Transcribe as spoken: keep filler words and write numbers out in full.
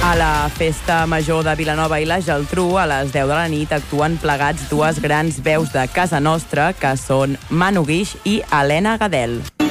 A la Festa Major de Vilanova i la Geltrú, a les deu de la nit, actuen plegats dues grans veus de casa nostra, que són Manu Guix i Helena Gadel.